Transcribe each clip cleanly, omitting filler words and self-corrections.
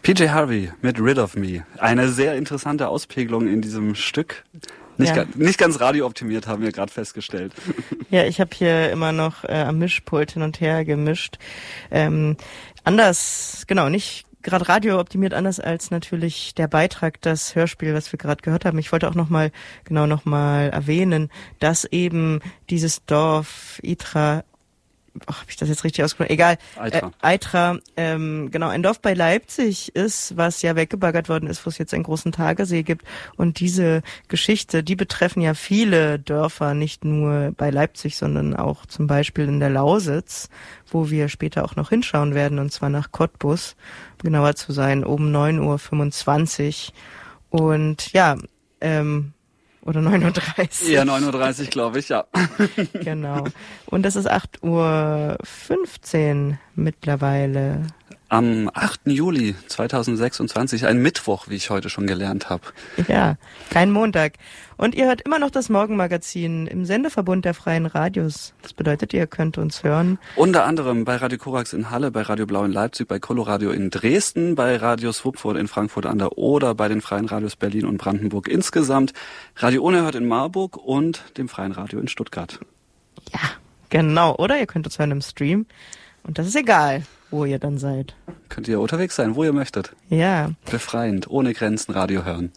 PJ Harvey mit Rid of Me. Eine sehr interessante Auspegelung in diesem Stück. Nicht ganz radiooptimiert, haben wir gerade festgestellt. Ja, ich habe hier immer noch am Mischpult hin und her gemischt. Nicht gerade radiooptimiert, anders als natürlich der Beitrag, das Hörspiel, was wir gerade gehört haben. Ich wollte auch nochmal erwähnen, dass eben dieses Dorf Itra, habe ich das jetzt richtig ausgesprochen? Egal. Eitra, ein Dorf bei Leipzig ist, was ja weggebaggert worden ist, wo es jetzt einen großen Tagersee gibt. Und diese Geschichte, die betreffen ja viele Dörfer, nicht nur bei Leipzig, sondern auch zum Beispiel in der Lausitz, wo wir später auch noch hinschauen werden, und zwar nach Cottbus, um genauer zu sein, um 9:25 Uhr. Und ja, oder 9:30 Uhr. Ja, 9:30 Uhr, glaube ich, ja. Genau. Und das ist 8:15 Uhr mittlerweile. Am 8. Juli 2026, ein Mittwoch, wie ich heute schon gelernt habe. Ja, kein Montag. Und ihr hört immer noch das Morgenmagazin im Sendeverbund der Freien Radios. Das bedeutet, ihr könnt uns hören. Unter anderem bei Radio Korax in Halle, bei Radio Blau in Leipzig, bei Coloradio in Dresden, bei Radio Swupfurt in Frankfurt an der Oder, bei den Freien Radios Berlin und Brandenburg insgesamt, Radio Unerhört in Marburg und dem Freien Radio in Stuttgart. Ja, genau. Oder ihr könnt uns hören im Stream. Und das ist egal, wo ihr dann seid. Könnt ihr unterwegs sein, wo ihr möchtet. Ja. Befreiend, ohne Grenzen Radio hören.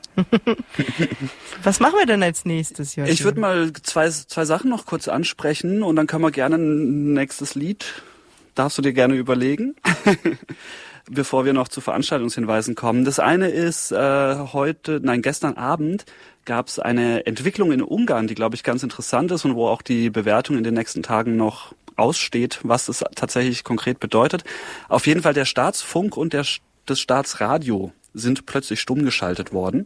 Was machen wir denn als nächstes, Joachim? Ich würde mal zwei Sachen noch kurz ansprechen und dann können wir gerne ein nächstes Lied, darfst du dir gerne überlegen, bevor wir noch zu Veranstaltungshinweisen kommen. Das eine ist gestern Abend gab es eine Entwicklung in Ungarn, die, glaube ich, ganz interessant ist und wo auch die Bewertung in den nächsten Tagen noch aussteht, was das tatsächlich konkret bedeutet. Auf jeden Fall der Staatsfunk und das Staatsradio sind plötzlich stumm geschaltet worden.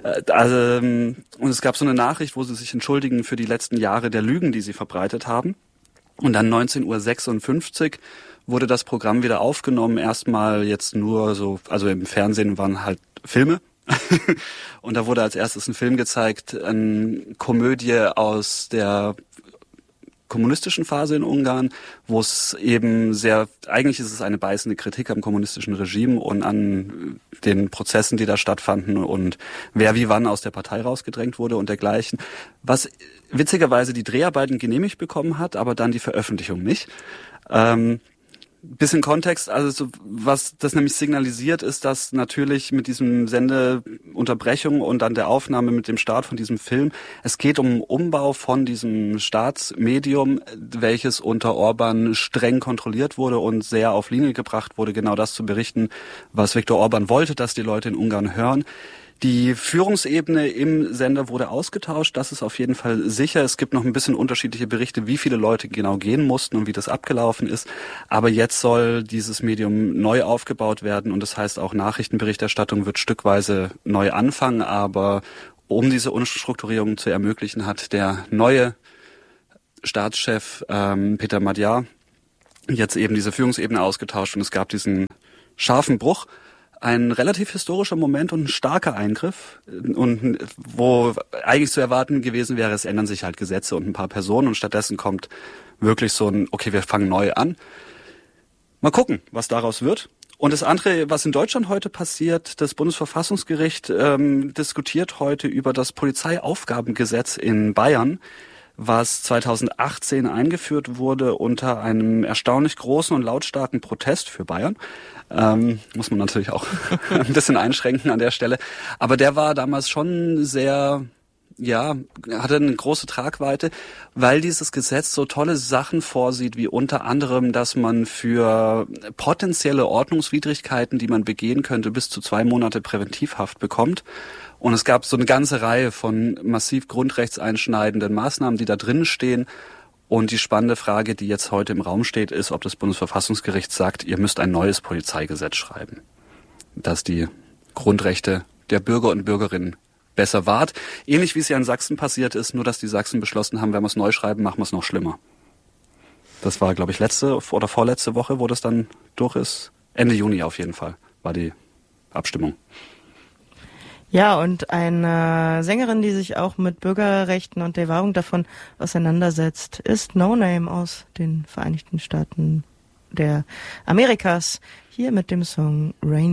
Und es gab so eine Nachricht, wo sie sich entschuldigen für die letzten Jahre der Lügen, die sie verbreitet haben. Und dann 19:56 Uhr wurde das Programm wieder aufgenommen. Erstmal jetzt nur so, also im Fernsehen waren halt Filme. Und da wurde als erstes ein Film gezeigt, eine Komödie aus der kommunistischen Phase in Ungarn, wo es eben eigentlich ist es eine beißende Kritik am kommunistischen Regime und an den Prozessen, die da stattfanden und wer wie wann aus der Partei rausgedrängt wurde und dergleichen. Was witzigerweise die Dreharbeiten genehmigt bekommen hat, aber dann die Veröffentlichung nicht. Bisschen Kontext, also was das nämlich signalisiert, ist, dass natürlich mit diesem Sendeunterbrechung und dann der Aufnahme mit dem Start von diesem Film, es geht um Umbau von diesem Staatsmedium, welches unter Orban streng kontrolliert wurde und sehr auf Linie gebracht wurde, genau das zu berichten, was Viktor Orban wollte, dass die Leute in Ungarn hören. Die Führungsebene im Sender wurde ausgetauscht, das ist auf jeden Fall sicher. Es gibt noch ein bisschen unterschiedliche Berichte, wie viele Leute genau gehen mussten und wie das abgelaufen ist. Aber jetzt soll dieses Medium neu aufgebaut werden und das heißt auch Nachrichtenberichterstattung wird stückweise neu anfangen. Aber um diese Umstrukturierung zu ermöglichen, hat der neue Staatschef Peter Magyar jetzt eben diese Führungsebene ausgetauscht und es gab diesen scharfen Bruch. Ein relativ historischer Moment und ein starker Eingriff und wo eigentlich zu erwarten gewesen wäre, es ändern sich halt Gesetze und ein paar Personen und stattdessen kommt wirklich so ein, okay, wir fangen neu an. Mal gucken, was daraus wird. Und das andere, was in Deutschland heute passiert, das Bundesverfassungsgericht diskutiert heute über das Polizeiaufgabengesetz in Bayern, was 2018 eingeführt wurde unter einem erstaunlich großen und lautstarken Protest für Bayern. Muss man natürlich auch ein bisschen einschränken an der Stelle. Aber der war damals schon sehr, hatte eine große Tragweite, weil dieses Gesetz so tolle Sachen vorsieht, wie unter anderem, dass man für potenzielle Ordnungswidrigkeiten, die man begehen könnte, bis zu 2 Monate Präventivhaft bekommt. Und es gab so eine ganze Reihe von massiv grundrechtseinschneidenden Maßnahmen, die da drin stehen. Und die spannende Frage, die jetzt heute im Raum steht, ist, ob das Bundesverfassungsgericht sagt, ihr müsst ein neues Polizeigesetz schreiben, das die Grundrechte der Bürger und Bürgerinnen besser wahrt. Ähnlich wie es ja in Sachsen passiert ist, nur dass die Sachsen beschlossen haben, wenn wir es neu schreiben, machen wir es noch schlimmer. Das war, glaube ich, letzte oder vorletzte Woche, wo das dann durch ist. Ende Juni auf jeden Fall war die Abstimmung. Ja, und eine Sängerin, die sich auch mit Bürgerrechten und der Wahrung davon auseinandersetzt, ist No Name aus den Vereinigten Staaten der Amerikas. Hier mit dem Song Rain.